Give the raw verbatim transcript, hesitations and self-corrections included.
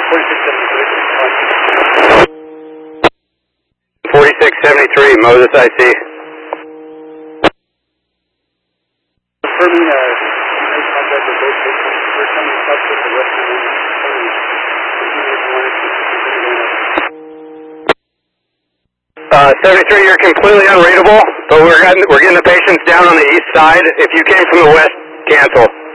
forty-six seventy-three, Moses, I see. Confirming, uh, make contact with both patients. We're coming in touch with the rest of the Uh, seventy-three, you're completely unreadable, but we're getting, we're getting the patients down on the east side. If you came from the west, cancel.